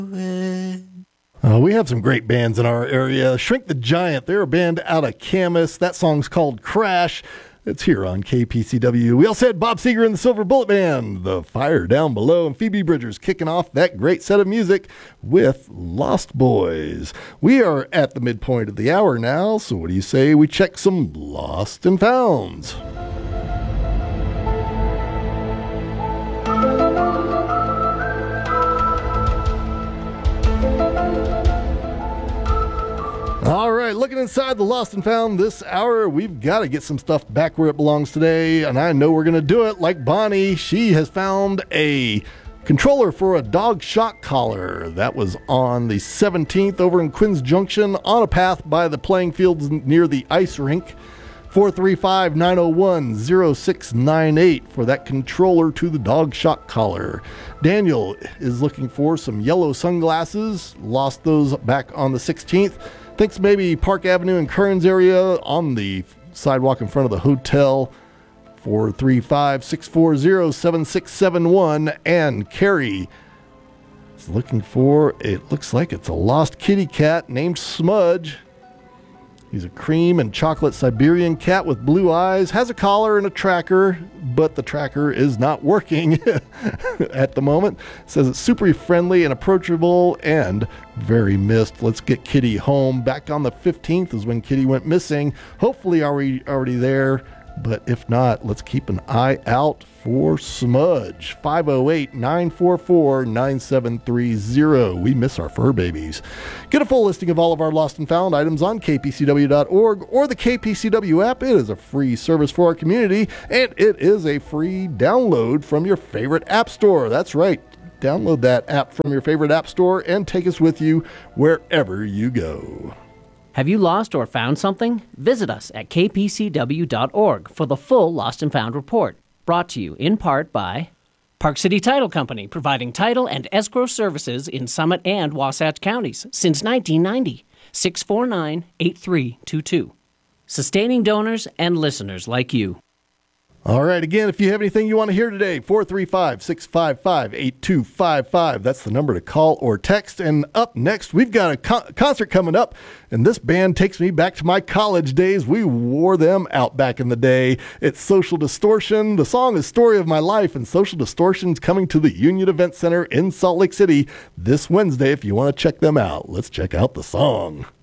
We have some great bands in our area. Shrink the Giant, they're a band out of Camas. That song's called Crash. It's here on KPCW. We also had Bob Seger and the Silver Bullet Band, The Fire Down Below, and Phoebe Bridgers kicking off that great set of music with Lost Boys. We are at the midpoint of the hour now, so what do you say we check some Lost and Founds? All right, looking inside the Lost and Found this hour, we've got to get some stuff back where it belongs today, and I know we're going to do it like Bonnie. She has found a controller for a dog shock collar. That was on the 17th over in Quinns Junction on a path by the playing fields near the ice rink. 435-901-0698 for that controller to the dog shock collar. Daniel is looking for some yellow sunglasses. Lost those back on the 16th. Thinks maybe Park Avenue and Kearns area on the sidewalk in front of the hotel. 435-640-7671. And Carrie is looking for, it looks like it's a lost kitty cat named Smudge. He's a cream and chocolate Siberian cat with blue eyes, has a collar and a tracker, but the tracker is not working at the moment. Says it's super friendly and approachable and very missed. Let's get Kitty home. Back on the 15th is when Kitty went missing. Hopefully are we already there, but if not, let's keep an eye out for Smudge. 508-944-9730. We miss our fur babies. Get a full listing of all of our lost and found items on kpcw.org or the KPCW app. It is a free service for our community, and it is a free download from your favorite app store. That's right. Download that app from your favorite app store and take us with you wherever you go. Have you lost or found something? Visit us at kpcw.org for the full Lost and Found report. Brought to you in part by Park City Title Company, providing title and escrow services in Summit and Wasatch counties since 1990. 649-8322. Sustaining donors and listeners like you. All right, again, if you have anything you want to hear today, 435-655-8255. That's the number to call or text. And up next, we've got a concert coming up, and this band takes me back to my college days. We wore them out back in the day. It's Social Distortion. The song is Story of My Life, and Social Distortion's coming to the Union Event Center in Salt Lake City this Wednesday if you want to check them out. Let's check out the song.